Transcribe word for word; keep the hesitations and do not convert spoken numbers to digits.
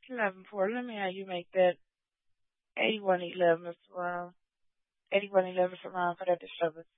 eleven four. Let me have you make that eighty-one eleven, Mister Brown. eighty-one eleven for mine for that disturbance.